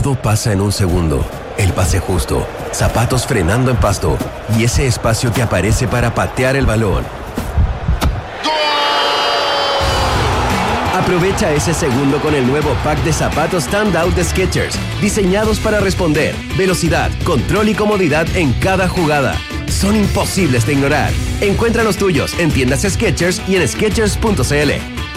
Todo pasa en un segundo. El pase justo, zapatos frenando en pasto y ese espacio que aparece para patear el balón. Aprovecha ese segundo con el nuevo pack de zapatos Standout de Skechers, diseñados para responder, velocidad, control y comodidad en cada jugada. Son imposibles de ignorar. Encuentra los tuyos en tiendas Skechers y en Skechers.cl.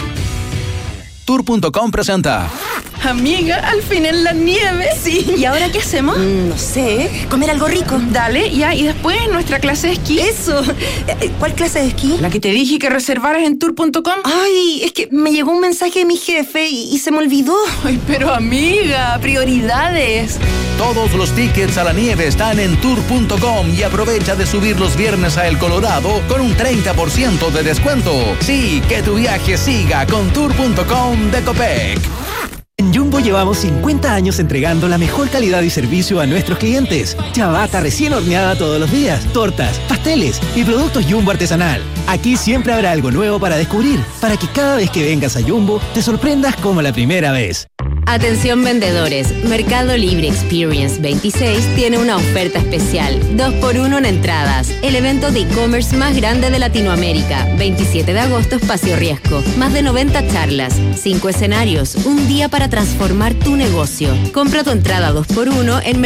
Tour.com presenta. Amiga, al fin en la nieve. Sí. ¿Y ahora qué hacemos? No sé, comer algo rico. Dale, ya, y después nuestra clase de esquí. Eso. ¿Cuál clase de esquí? La que te dije que reservaras en tour.com. Ay, es que me llegó un mensaje de mi jefe y se me olvidó. Ay, pero amiga, prioridades. Todos los tickets a la nieve están en Tour.com y aprovecha de subir los viernes a El Colorado con un 30% de descuento. Sí, que tu viaje siga con Tour.com de Copec. En Jumbo llevamos 50 años entregando la mejor calidad y servicio a nuestros clientes. Ciabatta recién horneada todos los días, tortas, pasteles y productos Jumbo artesanal. Aquí siempre habrá algo nuevo para descubrir, para que cada vez que vengas a Jumbo te sorprendas como la primera vez. Atención vendedores, Mercado Libre Experience 26 tiene una oferta especial, 2x1 en entradas. El evento de e-commerce más grande de Latinoamérica, 27 de agosto, Espacio Riesgo. Más de 90 charlas, 5 escenarios, un día para transformar tu negocio. Compra tu entrada 2x1 en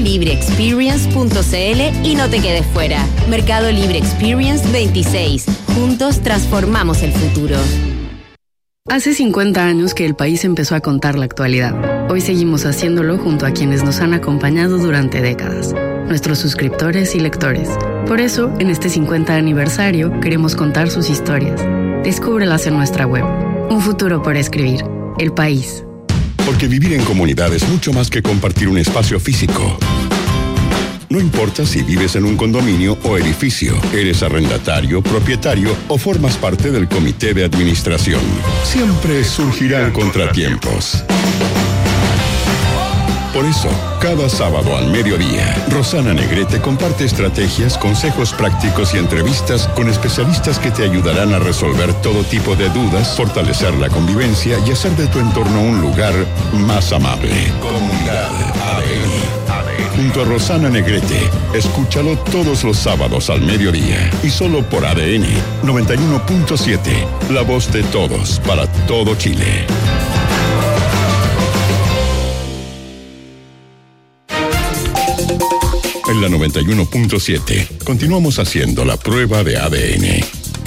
mercadolibreexperience.cl y no te quedes fuera. Mercado Libre Experience 26. Juntos transformamos el futuro. Hace 50 años que el país empezó a contar la actualidad. Hoy seguimos haciéndolo junto a quienes nos han acompañado durante décadas, nuestros suscriptores y lectores. Por eso, en este 50 aniversario, queremos contar sus historias. Descúbrelas en nuestra web. Un futuro por escribir. El País. Porque vivir en comunidad es mucho más que compartir un espacio físico. No importa si vives en un condominio o edificio, eres arrendatario, propietario o formas parte del comité de administración. Siempre surgirán contratiempos. Por eso, cada sábado al mediodía, Rosana Negrete comparte estrategias, consejos prácticos y entrevistas con especialistas que te ayudarán a resolver todo tipo de dudas, fortalecer la convivencia y hacer de tu entorno un lugar más amable. Comunidad ADN. Junto a Rosana Negrete, escúchalo todos los sábados al mediodía y solo por ADN 91.7, la voz de todos para todo Chile. En la 91.7, continuamos haciendo la prueba de ADN.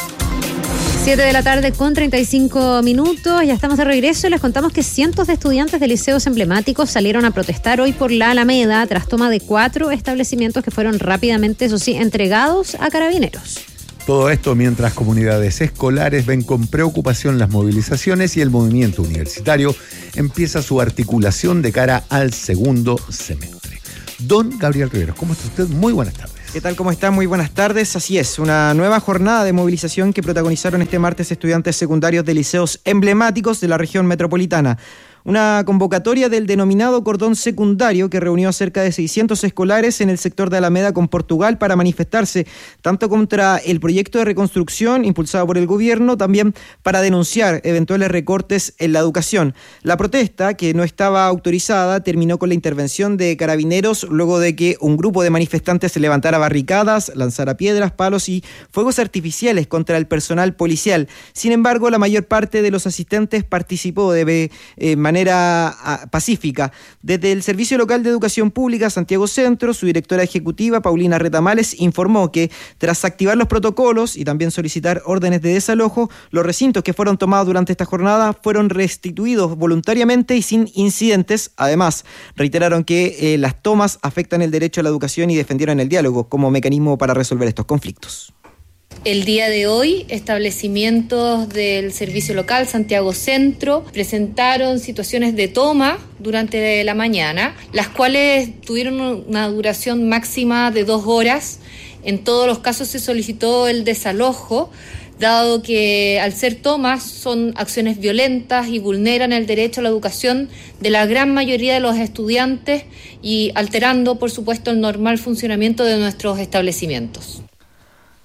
7 de la tarde con 35 minutos, ya estamos de regreso y les contamos que cientos de estudiantes de liceos emblemáticos salieron a protestar hoy por la Alameda tras toma de 4 establecimientos que fueron rápidamente, eso sí, entregados a carabineros. Todo esto mientras comunidades escolares ven con preocupación las movilizaciones y el movimiento universitario empieza su articulación de cara al segundo semestre. Don Gabriel Riveros, ¿cómo está usted? Muy buenas tardes. ¿Qué tal? ¿Cómo está? Muy buenas tardes. Así es, una nueva jornada de movilización que protagonizaron este martes estudiantes secundarios de liceos emblemáticos de la región metropolitana. Una convocatoria del denominado cordón secundario que reunió a cerca de 600 escolares en el sector de Alameda con Portugal para manifestarse tanto contra el proyecto de reconstrucción impulsado por el gobierno, también para denunciar eventuales recortes en la educación. La protesta, que no estaba autorizada, terminó con la intervención de carabineros luego de que un grupo de manifestantes se levantara barricadas, lanzara piedras, palos y fuegos artificiales contra el personal policial. Sin embargo, la mayor parte de los asistentes participó de manera pacífica. Desde el Servicio Local de Educación Pública Santiago Centro, su directora ejecutiva, Paulina Retamales, informó que tras activar los protocolos y también solicitar órdenes de desalojo, los recintos que fueron tomados durante esta jornada fueron restituidos voluntariamente y sin incidentes. Además, reiteraron que las tomas afectan el derecho a la educación y defendieron el diálogo como mecanismo para resolver estos conflictos. El día de hoy, establecimientos del Servicio Local Santiago Centro presentaron situaciones de toma durante la mañana, las cuales tuvieron una duración máxima de 2 horas. En todos los casos se solicitó el desalojo, dado que al ser tomas son acciones violentas y vulneran el derecho a la educación de la gran mayoría de los estudiantes y alterando, por supuesto, el normal funcionamiento de nuestros establecimientos.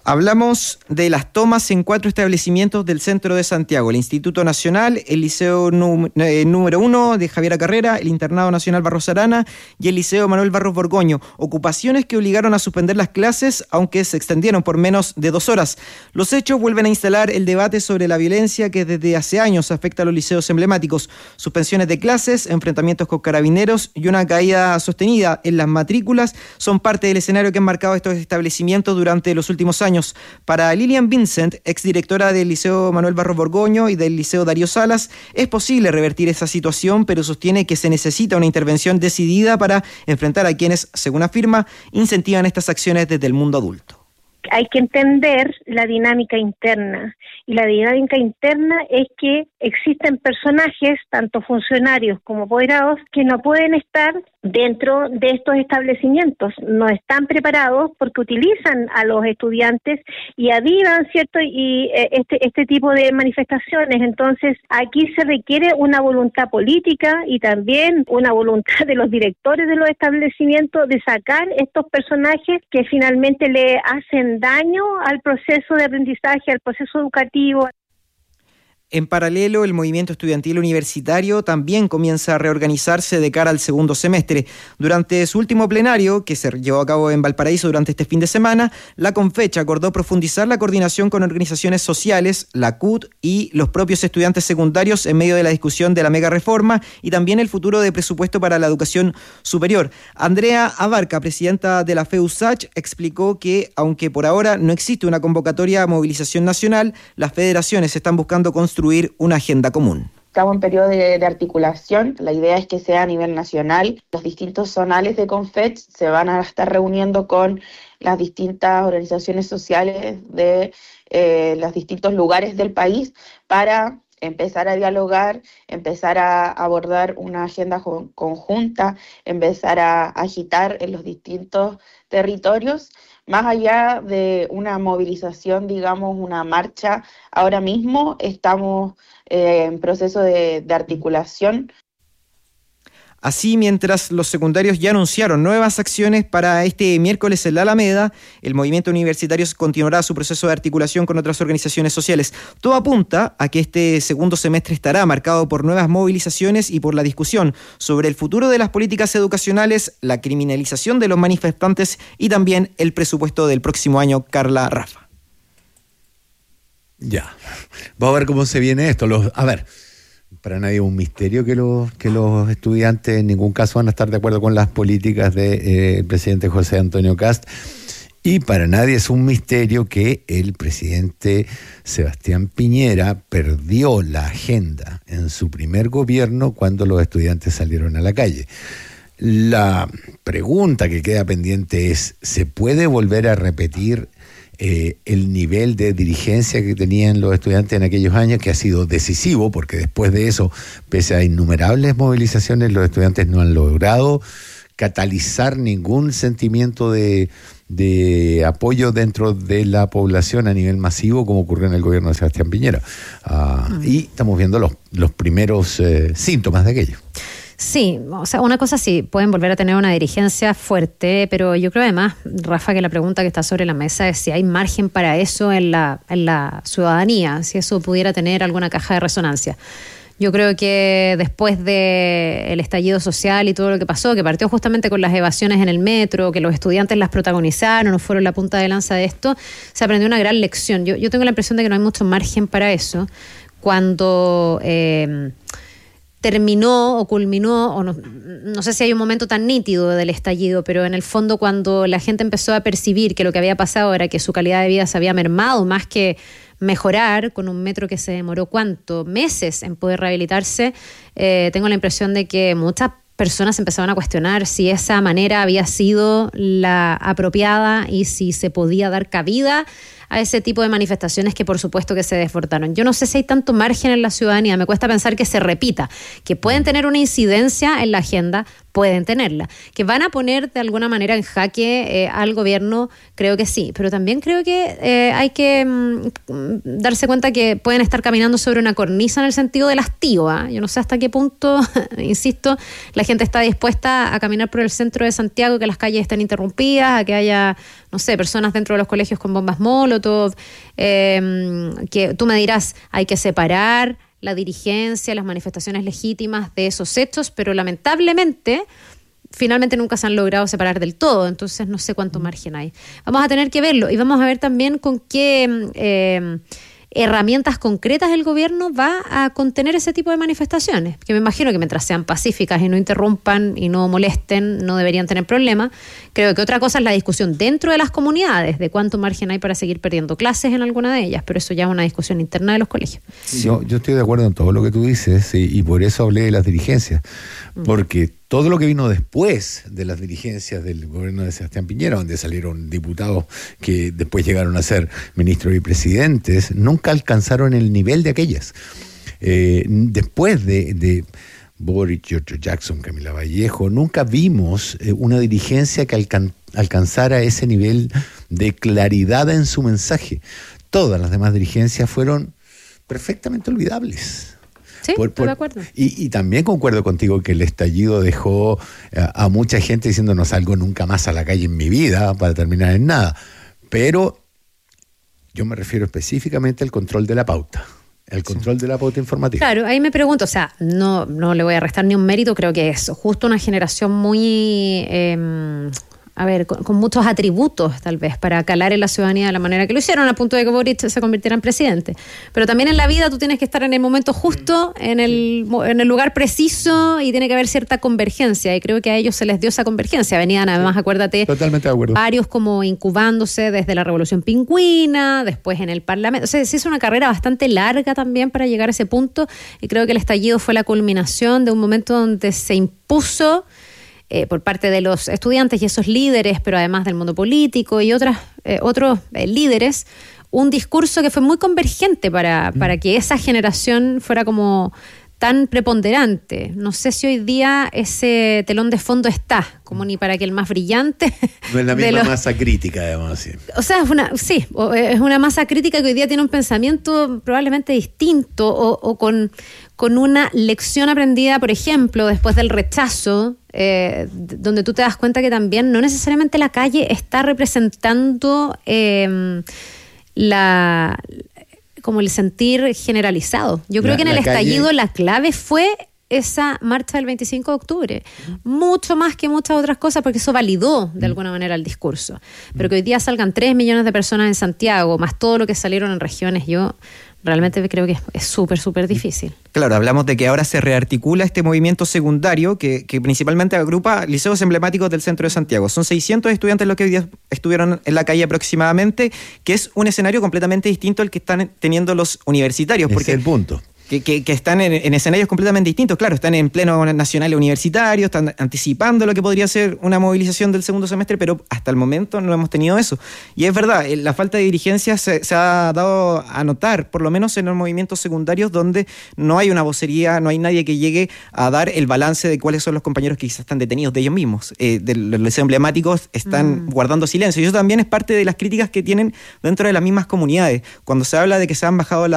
Hablamos de las tomas en 4 establecimientos del centro de Santiago: el Instituto Nacional, el Liceo número 1 de Javiera Carrera, el Internado Nacional Barros Arana y el Liceo Manuel Barros Borgoño. Ocupaciones que obligaron a suspender las clases, aunque se extendieron por menos de 2 horas. Los hechos vuelven a instalar el debate sobre la violencia que desde hace años afecta a los liceos emblemáticos. Suspensiones de clases, enfrentamientos con carabineros y una caída sostenida en las matrículas son parte del escenario que han marcado estos establecimientos durante los últimos años. Para Lilian Vincent, exdirectora del Liceo Manuel Barros Borgoño y del Liceo Darío Salas, es posible revertir esa situación, pero sostiene que se necesita una intervención decidida para enfrentar a quienes, según afirma, incentivan estas acciones desde el mundo adulto. Hay que entender la dinámica interna, y la dinámica interna es que existen personajes, tanto funcionarios como apoderados, que no pueden estar dentro de estos establecimientos, no están preparados porque utilizan a los estudiantes y avivan, ¿cierto? Y este tipo de manifestaciones. Entonces, aquí se requiere una voluntad política y también una voluntad de los directores de los establecimientos de sacar estos personajes que finalmente le hacen daño al proceso de aprendizaje, al proceso educativo. En paralelo, el movimiento estudiantil universitario también comienza a reorganizarse de cara al segundo semestre. Durante su último plenario, que se llevó a cabo en Valparaíso durante este fin de semana, la Confecha acordó profundizar la coordinación con organizaciones sociales, la CUT y los propios estudiantes secundarios en medio de la discusión de la mega reforma y también el futuro de presupuesto para la educación superior. Andrea Abarca, presidenta de la FEUSACH, explicó que, aunque por ahora no existe una convocatoria a movilización nacional, las federaciones están buscando construir una agenda común. Estamos en periodo de articulación. La idea es que sea a nivel nacional. Los distintos zonales de Confech se van a estar reuniendo con las distintas organizaciones sociales de los distintos lugares del país para empezar a dialogar, empezar a abordar una agenda conjunta, empezar a agitar en los distintos territorios. Más allá de una movilización, digamos, una marcha, ahora mismo estamos en proceso de articulación. Así, mientras los secundarios ya anunciaron nuevas acciones para este miércoles en la Alameda, el movimiento universitario continuará su proceso de articulación con otras organizaciones sociales. Todo apunta a que este segundo semestre estará marcado por nuevas movilizaciones y por la discusión sobre el futuro de las políticas educacionales, la criminalización de los manifestantes y también el presupuesto del próximo año. Carla, Rafa. Ya, vamos a ver cómo se viene esto. Para nadie es un misterio que los estudiantes en ningún caso van a estar de acuerdo con las políticas del presidente José Antonio Kast. Y para nadie es un misterio que el presidente Sebastián Piñera perdió la agenda en su primer gobierno cuando los estudiantes salieron a la calle. La pregunta que queda pendiente es, ¿se puede volver a repetir el nivel de dirigencia que tenían los estudiantes en aquellos años, que ha sido decisivo, porque después de eso, pese a innumerables movilizaciones, los estudiantes no han logrado catalizar ningún sentimiento de apoyo dentro de la población a nivel masivo, como ocurrió en el gobierno de Sebastián Piñera? Y estamos viendo los primeros síntomas de aquello. Sí, o sea, una cosa sí, pueden volver a tener una dirigencia fuerte, pero yo creo además, Rafa, que la pregunta que está sobre la mesa es si hay margen para eso en la ciudadanía, si eso pudiera tener alguna caja de resonancia. Yo creo que después del estallido social y todo lo que pasó, que partió justamente con las evasiones en el metro, que los estudiantes las protagonizaron o fueron la punta de lanza de esto, se aprendió una gran lección. Yo tengo la impresión de que no hay mucho margen para eso cuando terminó o culminó, o no sé si hay un momento tan nítido del estallido, pero en el fondo cuando la gente empezó a percibir que lo que había pasado era que su calidad de vida se había mermado más que mejorar, con un metro que se demoró meses en poder rehabilitarse, tengo la impresión de que muchas personas empezaron a cuestionar si esa manera había sido la apropiada y si se podía dar cabida a ese tipo de manifestaciones que por supuesto que se desbordaron. Yo no sé si hay tanto margen en la ciudadanía, me cuesta pensar que se repita, que pueden tener una incidencia en la agenda, pueden tenerla. Que van a poner de alguna manera en jaque al gobierno, creo que sí, pero también creo que hay que darse cuenta que pueden estar caminando sobre una cornisa en el sentido del hastío. Yo no sé hasta qué punto, insisto, la gente está dispuesta a caminar por el centro de Santiago, que las calles estén interrumpidas, a que haya, no sé, personas dentro de los colegios con bombas Molotov, que tú me dirás, hay que separar la dirigencia, las manifestaciones legítimas de esos hechos, pero lamentablemente finalmente nunca se han logrado separar del todo, entonces no sé cuánto margen hay. Vamos a tener que verlo y vamos a ver también con qué herramientas concretas el gobierno va a contener ese tipo de manifestaciones, que me imagino que mientras sean pacíficas y no interrumpan y no molesten, no deberían tener problema. Creo que otra cosa es la discusión dentro de las comunidades, de cuánto margen hay para seguir perdiendo clases en alguna de ellas, pero eso ya es una discusión interna de los colegios. Yo estoy de acuerdo en todo lo que tú dices y por eso hablé de las dirigencias, porque todo lo que vino después de las dirigencias del gobierno de Sebastián Piñera, donde salieron diputados que después llegaron a ser ministros y presidentes, nunca alcanzaron el nivel de aquellas. Después de Boric, Giorgio Jackson, Camila Vallejo, nunca vimos una dirigencia que alcanzara ese nivel de claridad en su mensaje. Todas las demás dirigencias fueron perfectamente olvidables. Sí, estoy de acuerdo. Y también concuerdo contigo que el estallido dejó a mucha gente diciendo no salgo nunca más a la calle en mi vida para terminar en nada. Pero yo me refiero específicamente al control de la pauta. El control de la pauta informativa. Claro, ahí me pregunto, o sea, no le voy a restar ni un mérito, creo que es justo una generación muy... con muchos atributos tal vez para calar en la ciudadanía de la manera que lo hicieron, a punto de que Boric se convirtiera en presidente. Pero también en la vida tú tienes que estar en el momento justo, en el lugar preciso, y tiene que haber cierta convergencia, y creo que a ellos se les dio esa convergencia. Venían además, acuérdate, totalmente de acuerdo, varios como incubándose desde la Revolución Pingüina, después en el Parlamento. O sea, se hizo una carrera bastante larga también para llegar a ese punto, y creo que el estallido fue la culminación de un momento donde se impuso por parte de los estudiantes y esos líderes, pero además del mundo político y otros líderes, un discurso que fue muy convergente para que esa generación fuera como tan preponderante. No sé si hoy día ese telón de fondo está, como ni para que el más brillante... No es la misma masa crítica, además. Sí. O sea, es una masa crítica que hoy día tiene un pensamiento probablemente distinto o con una lección aprendida, por ejemplo, después del rechazo, donde tú te das cuenta que también no necesariamente la calle está representando como el sentir generalizado. Yo creo que en el estallido la clave fue esa marcha del 25 de octubre, mucho más que muchas otras cosas, porque eso validó de alguna manera el discurso. Pero que hoy día salgan 3 millones de personas en Santiago, más todo lo que salieron en regiones, yo realmente creo que es súper, súper difícil. Claro, hablamos de que ahora se rearticula este movimiento secundario que principalmente agrupa liceos emblemáticos del centro de Santiago. Son 600 estudiantes los que hoy día estuvieron en la calle aproximadamente, que es un escenario completamente distinto al que están teniendo los universitarios. Porque es el punto. Que están en escenarios completamente distintos. Claro, están en pleno nacional universitario, están anticipando lo que podría ser una movilización del segundo semestre, pero hasta el momento no hemos tenido eso. Y es verdad, la falta de dirigencia se ha dado a notar, por lo menos en los movimientos secundarios, donde no hay una vocería, no hay nadie que llegue a dar el balance de cuáles son los compañeros que quizás están detenidos de ellos mismos. De los liceos emblemáticos están guardando silencio. Y eso también es parte de las críticas que tienen dentro de las mismas comunidades. Cuando se habla de que se han bajado